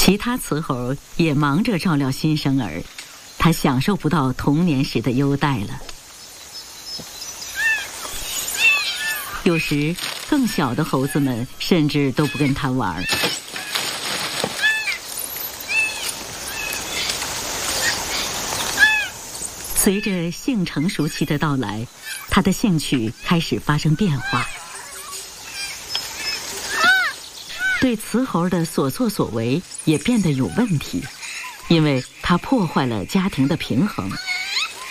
其他雌猴也忙着照料新生儿，它享受不到童年时的优待了。有时，更小的猴子们甚至都不跟它玩。随着性成熟期的到来，它的兴趣开始发生变化。对雌猴的所作所为也变得有问题，因为它破坏了家庭的平衡。